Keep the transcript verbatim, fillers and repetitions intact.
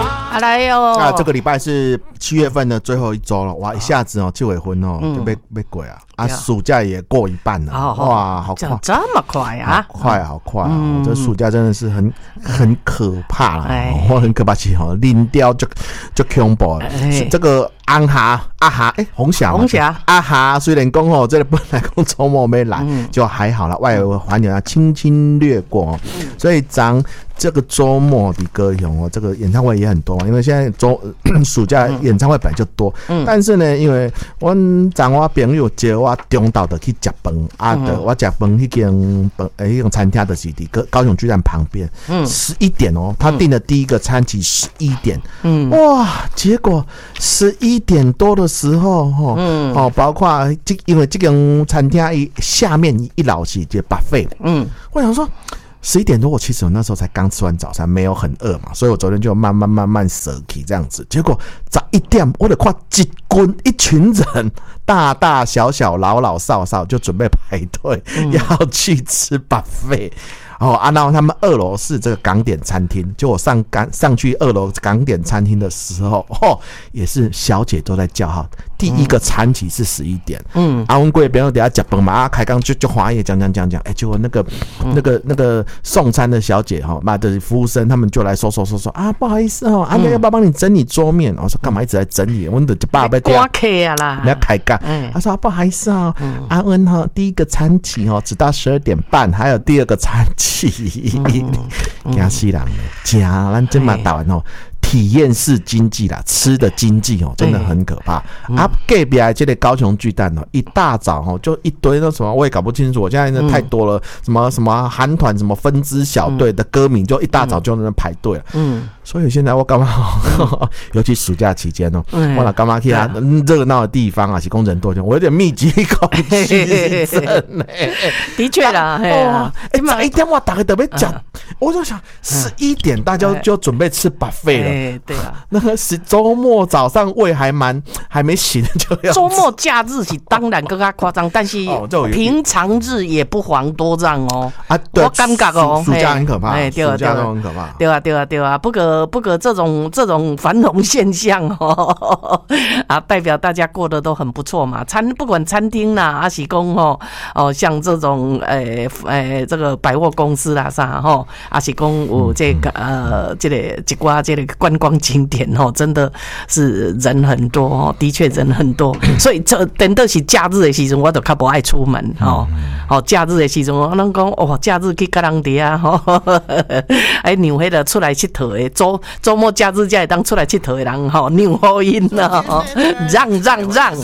啊来哟！ 啊，这个礼拜是七月份的最后一周了，哇，一下子哦，就尾婚哦，就被被鬼啊！啊，暑假也过一半了，哇，好快， 这么快啊！ 好快，好快啊！这暑假真的是很很可怕了，我很可怕，其实哦，零掉就就恐怖了。这个安哈阿哈，哎，红霞， 红霞阿哈，虽然讲哦，这个本来讲周末没来，就还好了，外围环流啊轻轻掠过，所以咱这个周末的高雄哦，这个演唱会也很多嘛，因为现在周暑假演唱会本来就多，嗯、但是呢，因为我咱我朋友接我中岛的去吃饭，啊的、嗯、我吃饭那间饭诶，那种餐厅的是在高雄巨蛋旁边，嗯，十一点哦，他订的第一个餐期十一点，嗯，哇，结果十一点多的时候，哈，嗯，哦，包括这因为这间餐厅一下面一楼是就 buffet， 嗯，我想说。十一点多，我其实我那时候才刚吃完早餐，没有很饿嘛，所以我昨天就慢慢慢慢舍弃这样子。结果早一点，我得看一群一群人，大大小小、老老少少，就准备排队、嗯、要去吃 buffet。哦啊，然后他们二楼是这个港点餐厅，就我上港上去二楼港点餐厅的时候，哦，也是小姐都在叫号。第一个餐期是十一点，嗯，啊，我们贵别人等下讲崩嘛，啊，开刚就就华业讲讲讲讲，哎、欸，结果那个、嗯、那个那个送餐的小姐哈，妈的服务生他们就来说说说说啊，不好意思哦，啊，要不要帮你整理桌面？我说干嘛一直在整理？我的爸爸刮客啊啦， 你要开杠，他说、啊、不好意思哦，嗯、阿恩哈，第一个餐期哦只到十二点半，还有第二个餐期，惊死人了，惊，咱这嘛台湾哦。体验式经济啦，吃的经济哦，真的很可怕。嗯、啊，隔壁这个高雄巨蛋哦，一大早哦就一堆那什么，我也搞不清楚。我现在那太多了，嗯、什么什么韩团、什么分支小队的歌迷，就一大早就在那排队了。嗯，所以现在我干嘛？嗯、尤其暑假期间哦，嗯、我哪干嘛去啊？热闹的地方啊，是工人多点，我有点密集恐惧症呢。 的确啦， 哦，哎，早一天我打个特别讲，我就想十一点大家就准备吃 buffet 了。 欸、对啊， 那个是周末早上胃还蛮还没醒就要。 周末假日是当然更加夸张，但是平常日也不遑多让哦。啊，对，我感觉哦， 暑假很可怕， 哎，对啊， 暑假都很可怕。 对啊，对啊，对啊。不过不过这种这种繁荣现象哦，啊，代表大家过得都很不错嘛。餐不管餐厅啦，还是讲哦哦，像这种诶诶这个百货公司啦啥吼，还是讲有这个呃这个一寡这个。观光景点哦，真的是人很多哦，的确人很多，所以这等到是假日的时阵，我就较不爱出门哦。哦，假日的时阵，我能讲哦，假日去甲人哋啊，吼，哎，让迄个出来佚佗的周周末假日才会当出来佚佗的人吼，让好因啊，让让让。